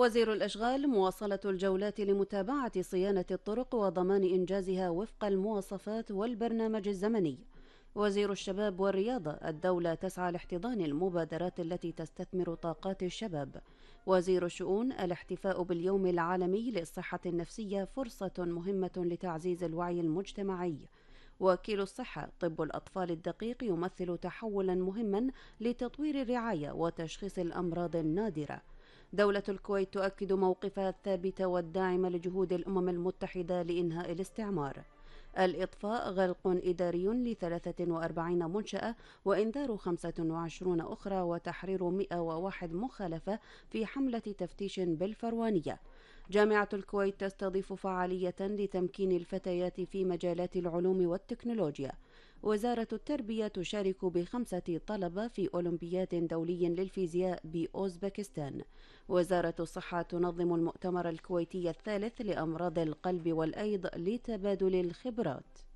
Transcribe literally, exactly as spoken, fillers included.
وزير الأشغال مواصلة الجولات لمتابعة صيانة الطرق وضمان إنجازها وفق المواصفات والبرنامج الزمني. وزير الشباب والرياضة: الدولة تسعى لاحتضان المبادرات التي تستثمر طاقات الشباب. وزير الشؤون: الاحتفاء باليوم العالمي للصحة النفسية فرصة مهمة لتعزيز الوعي المجتمعي. وكيل الصحة: طب الأطفال الدقيق يمثل تحولا مهما لتطوير الرعاية وتشخيص الأمراض النادرة. دولة الكويت تؤكد موقفها الثابت والداعم لجهود الأمم المتحدة لإنهاء الاستعمار. الإطفاء: غلق إداري لثلاثة وأربعين منشأة وإنذار خمسة وعشرين أخرى وتحرير مئة وواحد مخالفة في حملة تفتيش بالفروانية. جامعة الكويت تستضيف فعالية لتمكين الفتيات في مجالات العلوم والتكنولوجيا. وزارة التربية تشارك بخمسة طلبة في أولمبياد دولي للفيزياء بأوزبكستان. وزارة الصحة تنظم المؤتمر الكويتي الثالث لأمراض القلب والأيض لتبادل الخبرات.